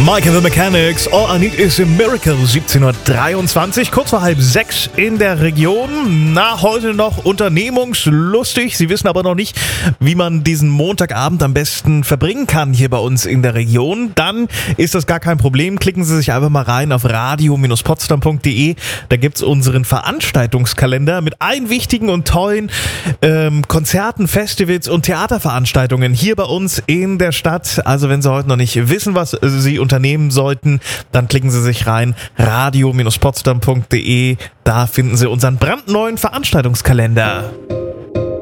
Mike and the Mechanics, All I Need is a Miracle, 17:23, kurz vor 5:30 in der Region. Na, heute noch unternehmungslustig. Sie wissen aber noch nicht, wie man diesen Montagabend am besten verbringen kann hier bei uns in der Region. Dann ist das gar kein Problem. Klicken Sie sich einfach mal rein auf radio-potsdam.de. Da gibt's unseren Veranstaltungskalender mit allen wichtigen und tollen Konzerten, Festivals und Theaterveranstaltungen hier bei uns in der Stadt. Also wenn Sie heute noch nicht wissen, was Sie unternehmen sollten, dann klicken Sie sich rein, radio-potsdam.de, da finden Sie unseren brandneuen Veranstaltungskalender.